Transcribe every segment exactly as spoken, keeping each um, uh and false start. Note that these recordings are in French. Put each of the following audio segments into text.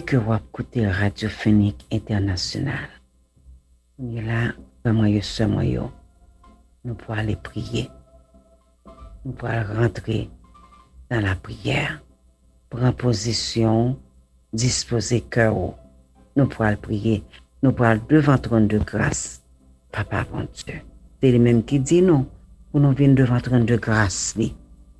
que vous écoutez Radiophonique International. On est là, vraiment, ce moyen. Nous pouvons aller prier. Nous pouvons rentrer dans la prière. Prendre position, disposer cœur. Nous pouvons prier. Nous pouvons devant le trône de grâce. Papa, bon Dieu. C'est lui-même qui dit non. Pour nous venir devant le trône de grâce. Lui,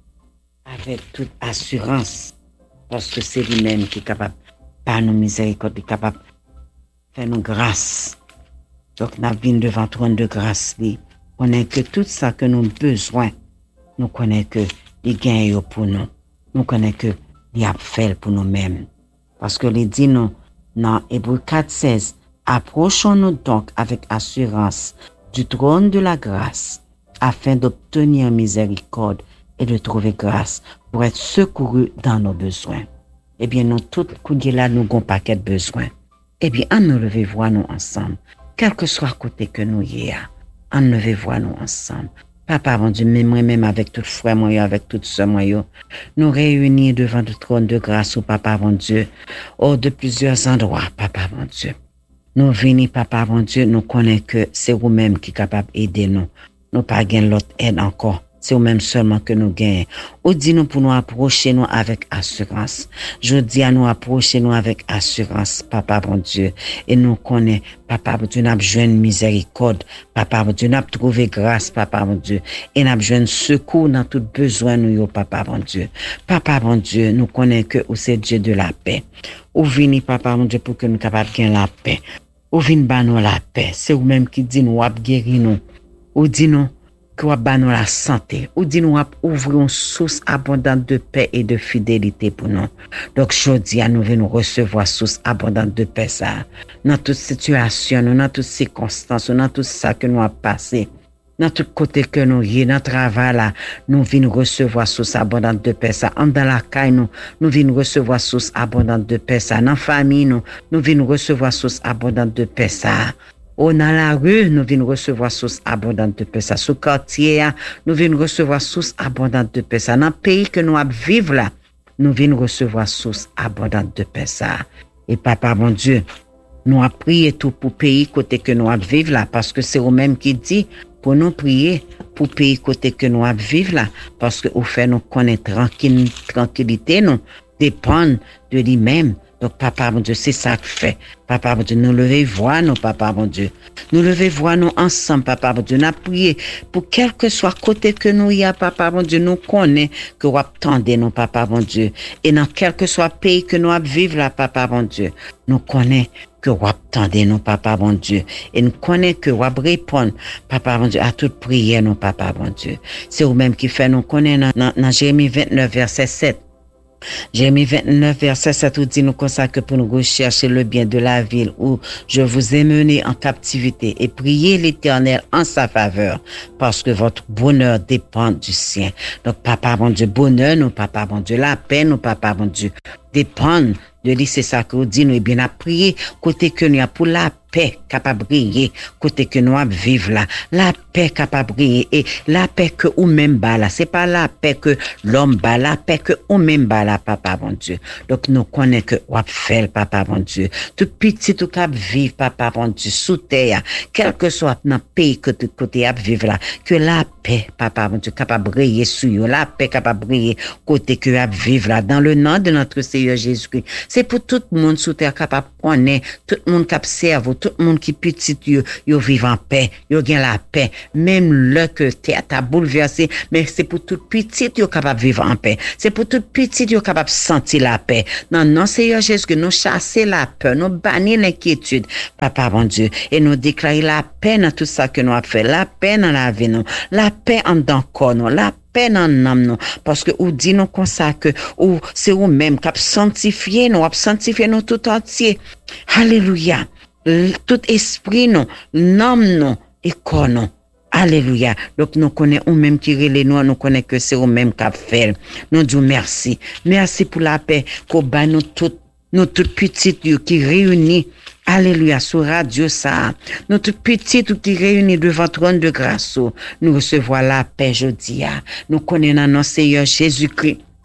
avec toute assurance. Parce que c'est lui-même qui est capable, par nos miséricordes, qui est capable de faire nos grâces. Donc, nous venons devant le trône de grâce. Lui. On connaît que tout ça que nous avons besoin. Nous connaissons que les gains pour nous. Nous connaissons que les a fait pour nous-mêmes. Parce que les dit nous, dans Hébreux quatre seize, approchons-nous donc avec assurance du trône de la grâce afin d'obtenir miséricorde et de trouver grâce pour être secourus dans nos besoins. Eh bien, nous, tout le là, nous avons un paquet de besoins. Eh bien, en nous lever voir nous ensemble. Quel que soit le côté que nous y a, en nous lever voir nous ensemble. Papa, mon Dieu, moi-même avec tout frère, moi, avec tout ce moi, nous réunis devant le trône de grâce au Papa, mon Dieu, oh, de plusieurs endroits, Papa, mon Dieu. Nous venons, Papa, mon Dieu, nous connaissons que c'est vous-même qui est capable d'aider nous. Nous pas gagner l'autre aide encore. C'est vous-même seulement que nous gagnons. Ou dis-nous pour nous approcher nous avec assurance. Je dis à nous approcher nous avec assurance, Papa, bon Dieu. Et nous connaissons, Papa, bon Dieu, nous avons besoin de miséricorde. Papa, bon Dieu, nous avons trouvé grâce, Papa, bon Dieu. Et nous avons besoin de secours dans tout besoin, nous, Papa, bon Dieu. Papa, bon Dieu, nous connaissons que vous êtes Dieu de la paix. Ou venez, Papa, bon Dieu, pour que nous soyons capables de gagner la paix. Ou venez, bah, nous, la paix. C'est vous-même qui dit nous, vous guérir nous. Ou dit nous, que vous avez la santé, ou dit nous ouvrir une source abondante de paix et de fidélité pour nous. Donc, je dis à nous venir recevoir source abondante de paix, ça. Dans toute situation, dans toutes circonstances, dans tout ça que nous avons passé, dans tout côté que nous y dans le travail, là, nous venons recevoir source abondante de paix, ça. En dans la caille, nous, nous venons recevoir source abondante de paix, ça. Dans la famille, nous, nous venons recevoir source abondante de paix, ça. Oh, dans la rue, nous venons recevoir source abondante de paix. Sous le quartier, nous venons recevoir source abondante de paix. Dans le pays que nous vivons là, nous venons recevoir source abondante de paix. Et Papa, mon Dieu, nous avons prié tout pour le pays côté que nous vivons là, parce que c'est vous-même qui dit pour nous prier pour le pays côté que nous vivons là, parce que vous faites nous connaître tranquille, tranquillité, nous dépendre de lui-même. Donc, Papa, mon Dieu, c'est ça que fait. Papa, mon Dieu, nous levez voir nous, Papa, mon Dieu. Nous levez voir nous ensemble, Papa, mon Dieu. Nous prions pour quel que soit côté que nous y a, Papa, mon Dieu, nous connaissons que vous attendez nous, Papa, mon Dieu. Et dans quel que soit pays que nous vivons là, Papa, mon Dieu, nous connaissons que vous attendez nous, Papa, mon Dieu. Et nous connaissons que vous répondez, Papa, mon Dieu, à toute prière, nous, Papa, mon Dieu. C'est vous-même qui fait nous connaître dans, dans Jérémie vingt-neuf, verset sept. Jérémie vingt-neuf, verset sept, dit nous comme ça que pour nous rechercher le bien de la ville où je vous ai mené en captivité et prier l'Éternel en sa faveur parce que votre bonheur dépend du sien. Donc, Papa, mon Dieu, bonheur, nous, Papa, mon Dieu, la paix, nous, Papa, mon Dieu, dépendent de lui, c'est ça que vous dites, nous, et bien, à prier, côté que nous, pour la paix capable de briller, côté que nous vivons là, la paix capable de briller, et la paix que ou même bas là, c'est pas la paix que l'homme bas, la paix que ou même bas là, Papa, mon Dieu. Donc, nous connaissons que ou fait, Papa, mon Dieu. Tout petit, tout cap vivre, Papa, mon Dieu, sous terre, quel que soit dans le pays que tout côté à vivre là, que la paix, Papa, mon Dieu, capable de briller sur eux, la paix capable de briller côté que à vivre là, dans le nom de notre Seigneur Jésus-Christ. C'est pour tout le monde sous terre capable de connaître, tout le monde qui observe, tout le monde qui petit, yo, yo vivent en paix, yo gagne la paix, même le que terre t'a bouleversé, mais c'est pour tout petit, yo capable de vivre en paix. C'est pour tout petit, yo capable de sentir la paix. Non, non, Seigneur Jésus, que nous chasser la peur, nous bannir l'inquiétude, Papa, bon Dieu, et nous déclarer la paix dans tout ça que nous avons fait, la paix dans la vie, nous, la paix en dans corps, nous, la paix dans l'âme, nous, parce que ou dit nous comme ça que, ou c'est ou même qui a sanctifié nous, a sanctifié nous tout entier. Alléluia. Tout esprit, non, nom, non, et corps, non. Alléluia. Donc, nous connaissons ou même qui relève nous, nous connaissons que c'est ou même qui a fait. Nous disons merci. Merci pour la paix qu'on bat nous toutes, nous toutes petites qui réunissent. Alléluia, sur radio ça. Nous toutes petites qui réunissent devant le trône de grâce. Nous recevons la paix, je dis. Nous connaissons notre Seigneur Jésus-Christ.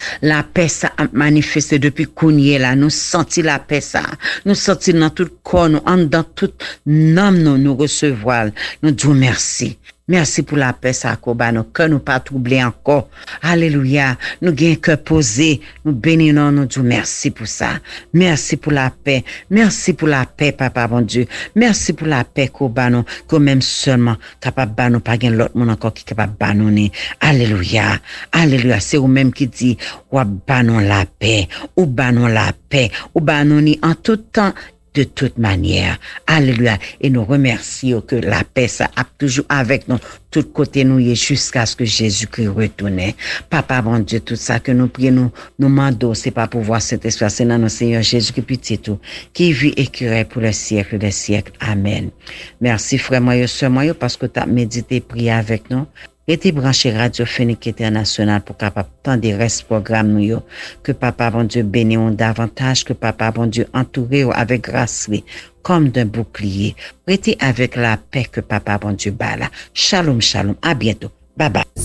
La paix ça a manifesté depuis qu'on y est là. Nous senti la paix ça. Nous senti dans tout corps, nous en dans tout âme nous nous recevoir. Nous disons merci. Merci pour la paix ça koba nous que nous pas troubler encore. Alléluia. Nous gain cœur posé, nous bénissons nous disons merci pour ça. Merci pour la paix. Merci pour la paix papa bon Dieu. Merci pour la paix koba nous que même seulement capable ba nous pas gain l'autre monde encore qui capable ba nous. Alléluia. Alléluia, c'est vous même qui dit ou ba nous la paix, ou ba nous la paix, ou ba nous ni en tout temps de toute manière. Alléluia. Et nous remercions que la paix, ça a toujours avec nous, tout côté nous, et jusqu'à ce que Jésus-Christ retourne. Papa, bon Dieu, tout ça que nous prions, nous, nous mandons, c'est pas pour voir cet espoir, c'est dans notre Seigneur Jésus-Christ, petit tout, qui vit et qui règne pour le siècle des siècles. Amen. Merci, frère, moi, sœur, moi, parce que tu as médité, prié avec nous. Et t'es branché Radio Phoenix International pour capable tant des restes programme nous yo. Que papa bon Dieu bénisse davantage, que papa bon Dieu entouré avec grâce comme d'un bouclier. Prêtez avec la paix que papa bon Dieu bala. Shalom, shalom. À bientôt. Bye bye.